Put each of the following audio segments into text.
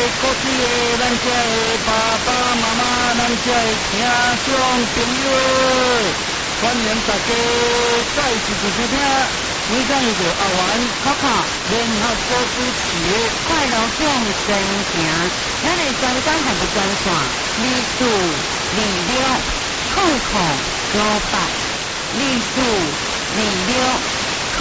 古锥的咱遮的爸爸妈妈，咱遮的听众朋友，欢迎大家再次收听。每当有个阿元卡卡联合所主持的快乐向前行，咱的专讲还不专线，历史、历史、空58，历史、历史、空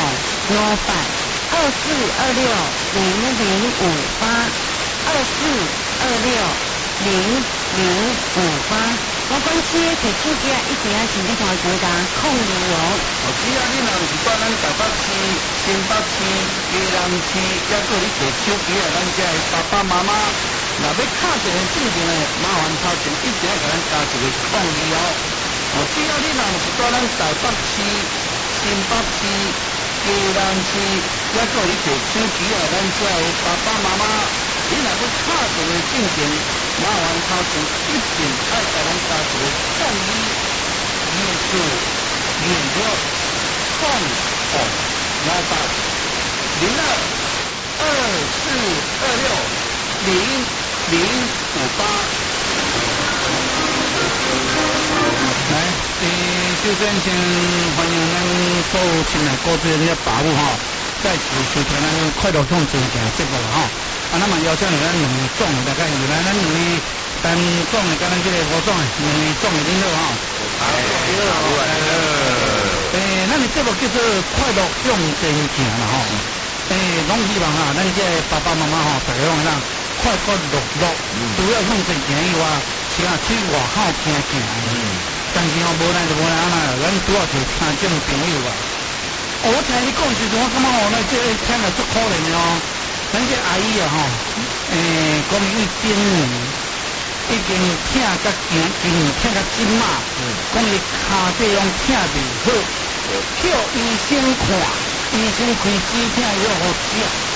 58。24260058，24260058。我讲车摕手机一定要先去看专家控理哦。只要你若是到咱台北市、新北市、宜兰市，抑搁你摕手机咱遮的爸爸妈妈，若要敲一个正经的，麻烦头前一定要给咱加一个控理哦。只要你若是到咱台北市、新北市、宜兰市，抑搁你摕手机咱遮的爸爸妈妈，你若要敲一个正经，麻烦头前一定要给咱加一个控理。26控58 0224260058。来，首先先欢迎咱所有亲爱各位的爸母哈，再次收听咱快乐向前行节目哈。那么邀请咱两位总的大概有咱两位单总的跟咱这个吴总的两位总的领导哈。好，咱的节目叫做快乐向前行啦吼。拢希望哈，咱这爸爸妈妈吼，大家拢会当快快乐乐，除了向前行以外，是啊去外口行行。但是吼，无咱就无咱啦，咱主要是听众朋友啊。我听你讲时阵，我感觉吼，咱这听了足可怜的哦。咱这阿姨啊吼，讲伊今年已经疼甲疼甲真嘛，讲伊骹底拢疼袂好，叫医生看，医生开止疼药互食。